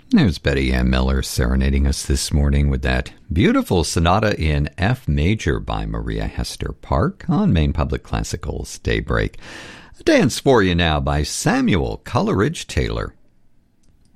There's Betty Ann Miller serenading us this morning with that beautiful sonata in F major by Maria Hester Park on Maine Public Classical's Daybreak. A dance for you now by Samuel Coleridge Taylor.